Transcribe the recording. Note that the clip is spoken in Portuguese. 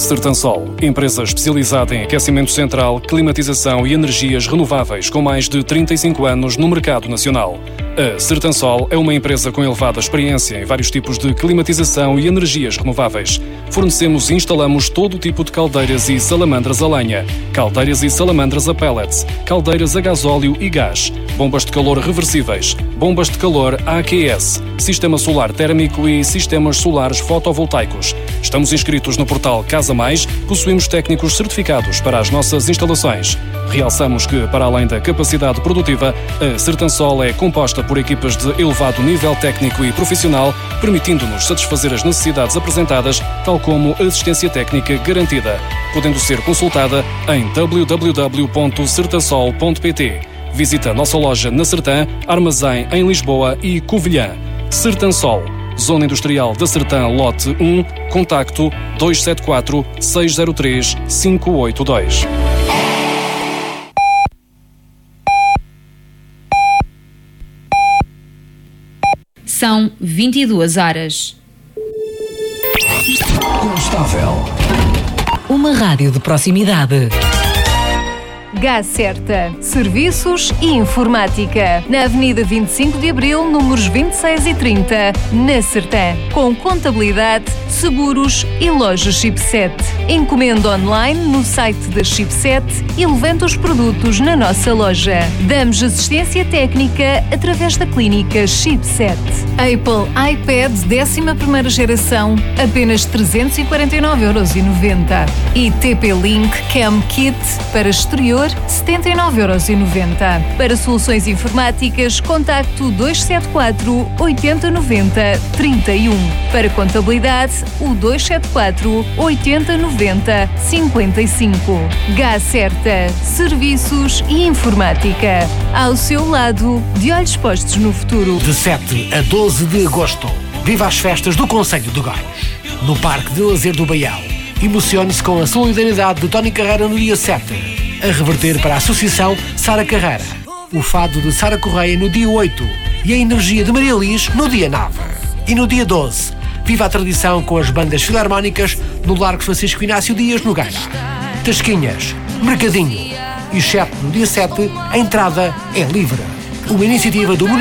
Sertansol, empresa especializada em aquecimento central, climatização e energias renováveis com mais de 35 anos no mercado nacional. A Sertansol é uma empresa com elevada experiência em vários tipos de climatização e energias renováveis. Fornecemos e instalamos todo tipo de caldeiras e salamandras a lenha, caldeiras e salamandras a pellets, caldeiras a gasóleo e gás, bombas de calor reversíveis, bombas de calor AQS, sistema solar térmico e sistemas solares fotovoltaicos. Estamos inscritos no portal Casa Mais, possuímos técnicos certificados para as nossas instalações. Realçamos que, para além da capacidade produtiva, a Sertansol é composta por equipas de elevado nível técnico e profissional, permitindo-nos satisfazer as necessidades apresentadas, tal como assistência técnica garantida, podendo ser consultada em www.sertansol.pt. Visita a nossa loja na Sertã, armazém em Lisboa e Covilhã. Sertansol, Zona Industrial da Sertã, Lote 1, contacto 274 603 582. São 22 horas. Constável. Uma rádio de proximidade. GASerta, Serviços e Informática, na Avenida 25 de Abril, números 26 e 30, na Sertã, com contabilidade, seguros e loja Chipset. Encomenda online no site da Chipset e levanta os produtos na nossa loja. Damos assistência técnica através da clínica Chipset. Apple iPad 11ª geração, apenas 349,90€. E TP-Link Cam Kit para exterior, 79,90€. Para soluções informáticas, contacto 274 80 90 31. Para contabilidade, o 274 80 90 55. GASerta, Serviços e Informática. Ao seu lado, de olhos postos no futuro. De 7 a 12 de agosto, viva as festas do Concelho do Gais, no Parque de Lazer do Baião. Emocione-se com a solidariedade de Tony Carreira no dia 7. A reverter para a Associação Sara Carreira, o fado de Sara Correia no dia 8 e a energia de Maria Liz no dia 9. E no dia 12, viva a tradição com as bandas filarmónicas no Largo Francisco Inácio Dias no Gaira. Tasquinhas, Mercadinho, exceto no dia 7, a entrada é livre. Uma iniciativa do